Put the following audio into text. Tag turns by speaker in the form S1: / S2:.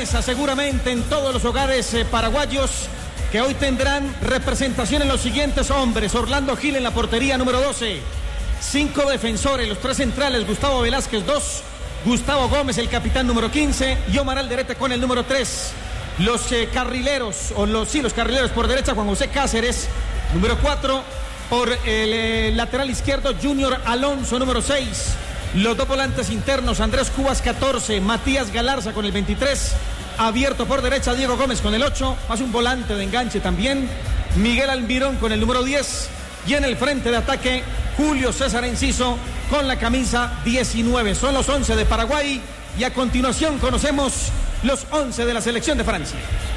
S1: mesa seguramente en todos los hogares paraguayos, que hoy tendrán representación en los siguientes hombres. Orlando Gil en la portería número 12. 5 defensores, los 3 centrales, Gustavo Velázquez 2, Gustavo Gómez el capitán número 15 y Omar Alderete con el número 3. Los carrileros, los carrileros por derecha, Juan José Cáceres, número 4. Por el lateral izquierdo, Junior Alonso, número 6. Los 2 volantes internos, Andrés Cubas 14, Matías Galarza con el 23. Abierto por derecha, Diego Gómez con el 8, más un volante de enganche también, Miguel Almirón con el número 10. Y en el frente de ataque, Julio César Enciso con la camisa 19. Son los 11 de Paraguay y a continuación conocemos los 11 de la selección de Francia.